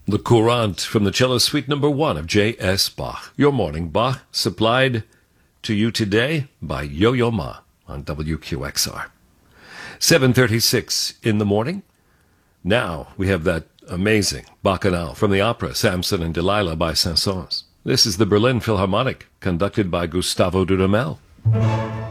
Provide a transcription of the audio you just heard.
The Courant from the cello suite number 1 of J.S. Bach. Your morning Bach, supplied to you today by Yo-Yo Ma on WQXR. 7:36 in the morning. Now we have that amazing Bacchanal from the opera Samson and Delilah by Saint-Saëns. This is the Berlin Philharmonic, conducted by Gustavo Dudamel.